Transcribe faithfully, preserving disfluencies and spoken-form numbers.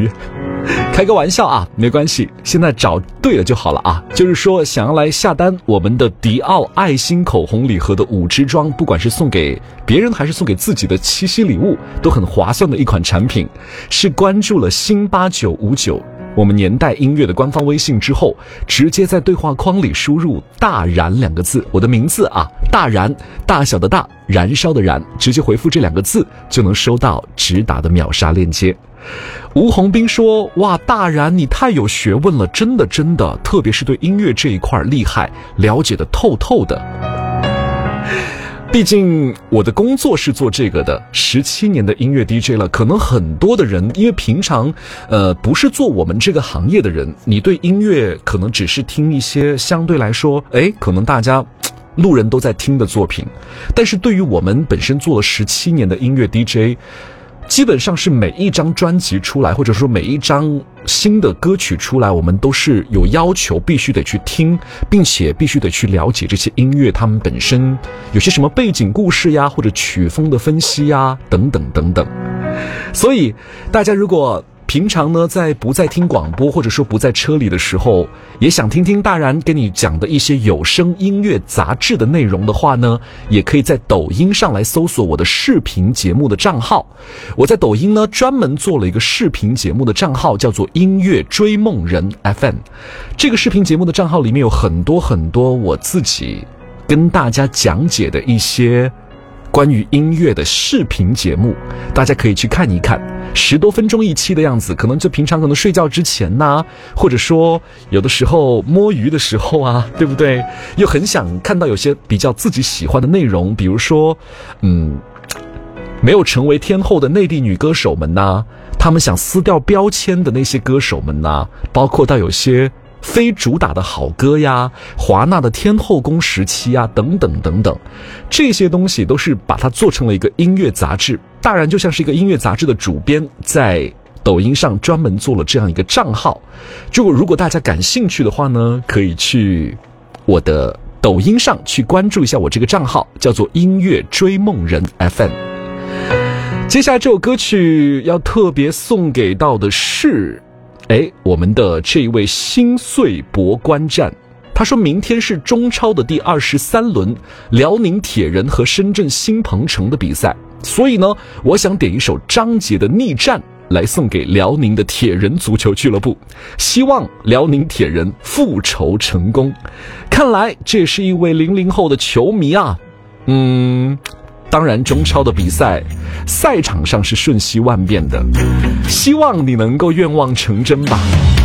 鱼。开个玩笑啊，没关系，现在找对了就好了啊。就是说想要来下单我们的迪奥爱心口红礼盒的五支装，不管是送给别人还是送给自己的七夕礼物，都很划算的一款产品。是关注了新八九五九我们年代音乐的官方微信之后，直接在对话框里输入大燃两个字，我的名字啊，大燃，大小的大，燃烧的燃，直接回复这两个字就能收到直达的秒杀链接。吴红斌说，哇，大然你太有学问了，真的真的，特别是对音乐这一块厉害，了解的透透的。毕竟我的工作是做这个的，十七年的音乐 D J 了，可能很多的人因为平常呃不是做我们这个行业的人，你对音乐可能只是听一些相对来说诶可能大家路人都在听的作品，但是对于我们本身做了十七年的音乐 D J，基本上是每一张专辑出来，或者说每一张新的歌曲出来，我们都是有要求必须得去听，并且必须得去了解这些音乐他们本身有些什么背景故事呀，或者曲风的分析呀，等等等等。所以大家如果平常呢在不在听广播，或者说不在车里的时候，也想听听大然跟你讲的一些有声音乐杂志的内容的话呢，也可以在抖音上来搜索我的视频节目的账号。我在抖音呢专门做了一个视频节目的账号，叫做音乐追梦人 F M。 这个视频节目的账号里面有很多很多我自己跟大家讲解的一些关于音乐的视频节目，大家可以去看一看，十多分钟一期的样子，可能就平常可能睡觉之前呐、啊，或者说有的时候摸鱼的时候啊，对不对？又很想看到有些比较自己喜欢的内容，比如说嗯没有成为天后的内地女歌手们呐、啊，他们想撕掉标签的那些歌手们呐、啊，包括到有些非主打的好歌呀，华纳的天后宫时期啊，等等等等，这些东西都是把它做成了一个音乐杂志。大然就像是一个音乐杂志的主编，在抖音上专门做了这样一个账号。如果如果大家感兴趣的话呢，可以去我的抖音上去关注一下我这个账号，叫做音乐追梦人 F M。 接下来这首歌曲要特别送给到的是哎，我们的这位心碎博观战，他说明天是中超的第二十三轮，辽宁铁人和深圳新鹏城的比赛，所以呢，我想点一首张杰的《逆战》来送给辽宁的铁人足球俱乐部，希望辽宁铁人复仇成功。看来这是一位零零后的球迷啊，嗯。当然中超的比赛赛场上是瞬息万变的，希望你能够愿望成真吧。